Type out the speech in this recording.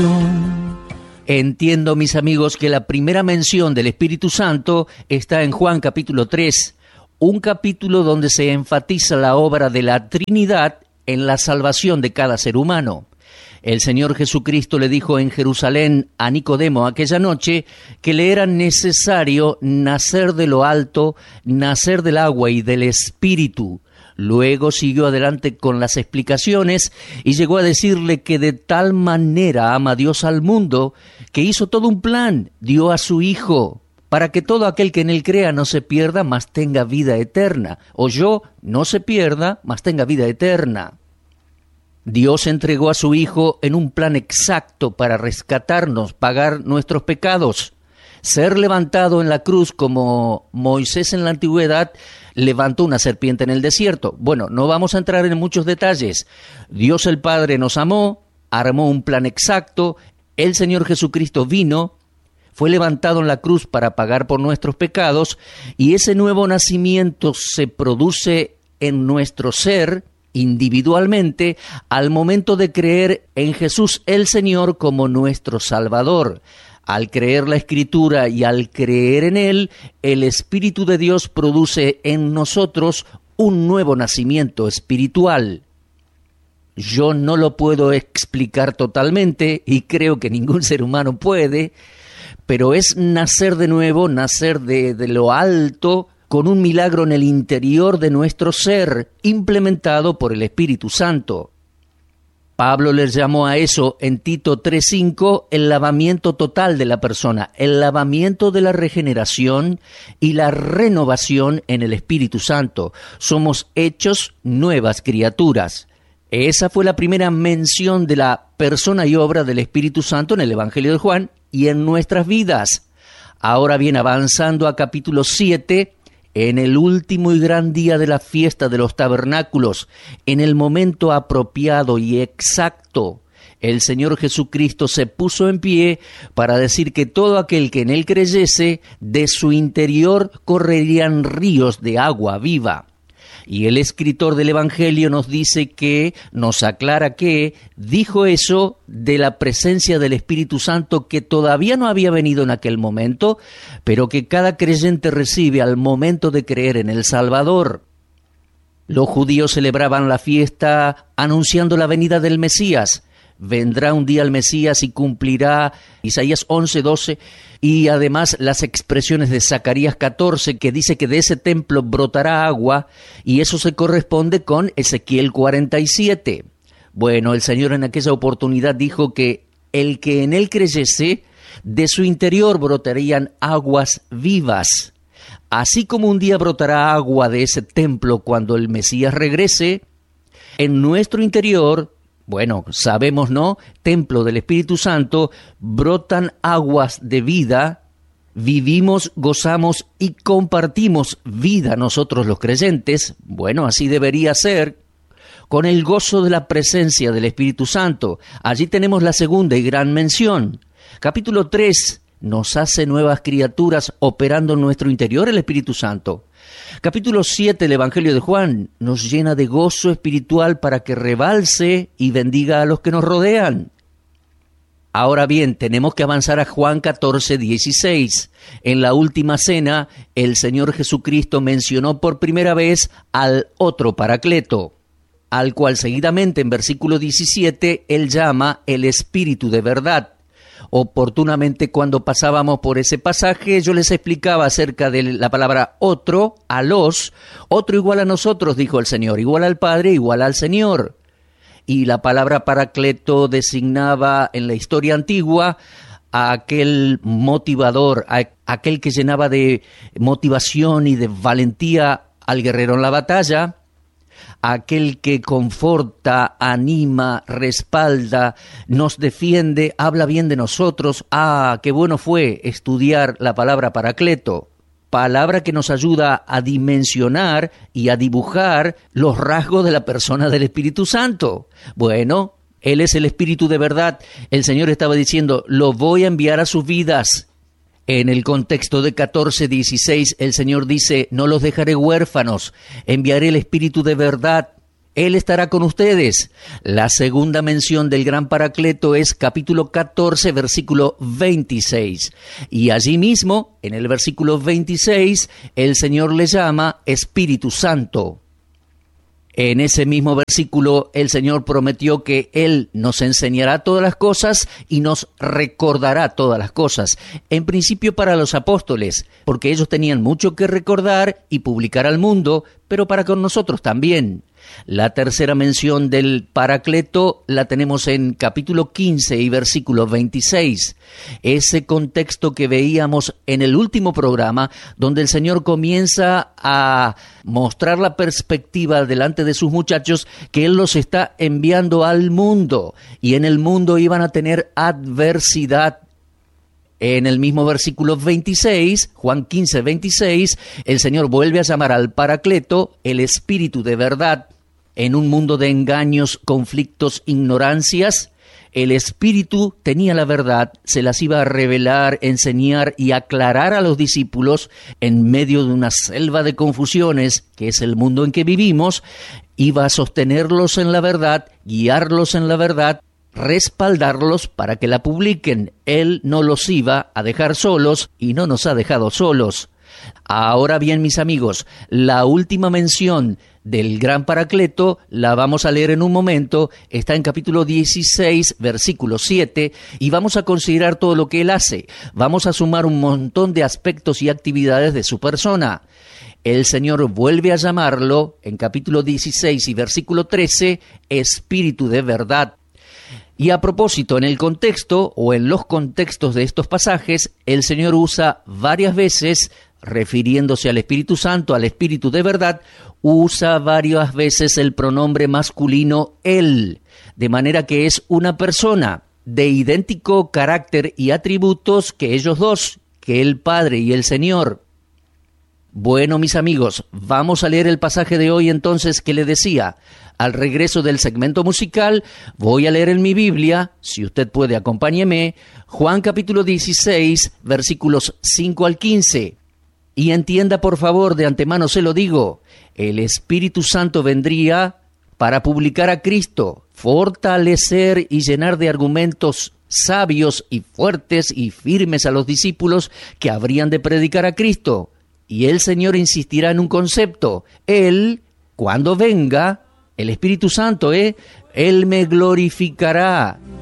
Entiendo, mis amigos, que la primera mención del Espíritu Santo está en Juan capítulo 3, un capítulo donde se enfatiza la obra de la Trinidad en la salvación de cada ser humano. El Señor Jesucristo le dijo en Jerusalén a Nicodemo aquella noche que le era necesario nacer de lo alto, nacer del agua y del Espíritu. Luego siguió adelante con las explicaciones y llegó a decirle que de tal manera ama Dios al mundo que hizo todo un plan, dio a su Hijo, para que todo aquel que en Él crea no se pierda, mas tenga vida eterna. O yo, no se pierda, mas tenga vida eterna. Dios entregó a su Hijo en un plan exacto para rescatarnos, pagar nuestros pecados, ser levantado en la cruz como Moisés en la antigüedad levantó una serpiente en el desierto. Bueno, no vamos a entrar en muchos detalles. Dios el Padre nos amó, armó un plan exacto, el Señor Jesucristo vino, fue levantado en la cruz para pagar por nuestros pecados, y ese nuevo nacimiento se produce en nuestro ser individualmente al momento de creer en Jesús el Señor como nuestro Salvador. Al creer la Escritura y al creer en Él, el Espíritu de Dios produce en nosotros un nuevo nacimiento espiritual. Yo no lo puedo explicar totalmente y creo que ningún ser humano puede, pero es nacer de nuevo, nacer de lo alto, con un milagro en el interior de nuestro ser, implementado por el Espíritu Santo. Pablo les llamó a eso en Tito 3:5 el lavamiento total de la persona, el lavamiento de la regeneración y la renovación en el Espíritu Santo. Somos hechos nuevas criaturas. Esa fue la primera mención de la persona y obra del Espíritu Santo en el Evangelio de Juan y en nuestras vidas. Ahora bien, avanzando a capítulo 7, en el último y gran día de la fiesta de los tabernáculos, en el momento apropiado y exacto, el Señor Jesucristo se puso en pie para decir que todo aquel que en Él creyese, de su interior correrían ríos de agua viva. Y el escritor del Evangelio nos aclara que dijo eso de la presencia del Espíritu Santo que todavía no había venido en aquel momento, pero que cada creyente recibe al momento de creer en el Salvador. Los judíos celebraban la fiesta anunciando la venida del Mesías. Vendrá un día el Mesías y cumplirá Isaías 11:12 y además las expresiones de Zacarías 14 que dice que de ese templo brotará agua, y eso se corresponde con Ezequiel 47. Bueno, el Señor en aquella oportunidad dijo que el que en Él creyese, de su interior brotarían aguas vivas. Así como un día brotará agua de ese templo cuando el Mesías regrese, en nuestro interior, bueno, sabemos, ¿no? Templo del Espíritu Santo, brotan aguas de vida, vivimos, gozamos y compartimos vida nosotros los creyentes. Bueno, así debería ser, con el gozo de la presencia del Espíritu Santo. Allí tenemos la segunda y gran mención. Capítulo 3 nos hace nuevas criaturas operando en nuestro interior el Espíritu Santo. Capítulo 7 del Evangelio de Juan nos llena de gozo espiritual para que rebalse y bendiga a los que nos rodean. Ahora bien, tenemos que avanzar a Juan 14:16. En la última cena, el Señor Jesucristo mencionó por primera vez al otro Paracleto, al cual seguidamente en versículo 17 Él llama el Espíritu de verdad. Oportunamente cuando pasábamos por ese pasaje yo les explicaba acerca de la palabra otro, alos, otro igual a nosotros, dijo el Señor, igual al Padre, igual al Señor. Y la palabra paracleto designaba en la historia antigua a aquel motivador, a aquel que llenaba de motivación y de valentía al guerrero en la batalla, aquel que conforta, anima, respalda, nos defiende, habla bien de nosotros. Qué bueno fue estudiar la palabra paracleto, palabra que nos ayuda a dimensionar y a dibujar los rasgos de la persona del Espíritu Santo. Bueno, Él es el Espíritu de verdad. El Señor estaba diciendo, lo voy a enviar a sus vidas. En el contexto de 14:16, el Señor dice, no los dejaré huérfanos, enviaré el Espíritu de verdad. Él estará con ustedes. La segunda mención del gran Paracleto es capítulo 14, versículo 26. Y allí mismo, en el versículo 26, el Señor le llama Espíritu Santo. En ese mismo versículo, el Señor prometió que Él nos enseñará todas las cosas y nos recordará todas las cosas. En principio para los apóstoles, porque ellos tenían mucho que recordar y publicar al mundo, pero para con nosotros también. La tercera mención del Paracleto la tenemos en capítulo 15 y versículo 26. Ese contexto que veíamos en el último programa, donde el Señor comienza a mostrar la perspectiva delante de sus muchachos que Él los está enviando al mundo y en el mundo iban a tener adversidad. En el mismo versículo 26, Juan 15, 26, el Señor vuelve a llamar al Paracleto el Espíritu de verdad. En un mundo de engaños, conflictos, ignorancias, el Espíritu tenía la verdad, se las iba a revelar, enseñar y aclarar a los discípulos en medio de una selva de confusiones, que es el mundo en que vivimos, iba a sostenerlos en la verdad, guiarlos en la verdad, respaldarlos para que la publiquen. Él no los iba a dejar solos y no nos ha dejado solos. Ahora bien, mis amigos, la última mención del gran Paracleto la vamos a leer en un momento, está en capítulo 16, versículo 7, y vamos a considerar todo lo que Él hace. Vamos a sumar un montón de aspectos y actividades de su persona. El Señor vuelve a llamarlo, en capítulo 16 y versículo 13, Espíritu de verdad. Y a propósito, en el contexto o en los contextos de estos pasajes, el Señor usa varias veces, refiriéndose al Espíritu Santo, al Espíritu de verdad, usa varias veces el pronombre masculino Él, de manera que es una persona de idéntico carácter y atributos que ellos dos, que el Padre y el Señor. Bueno, mis amigos, vamos a leer el pasaje de hoy entonces que le decía. Al regreso del segmento musical, voy a leer en mi Biblia, si usted puede acompáñeme, Juan capítulo 16, versículos 5 al 15. Y entienda por favor, de antemano se lo digo, el Espíritu Santo vendría para publicar a Cristo, fortalecer y llenar de argumentos sabios y fuertes y firmes a los discípulos que habrían de predicar a Cristo. Y el Señor insistirá en un concepto. Él, cuando venga, el Espíritu Santo, Él me glorificará.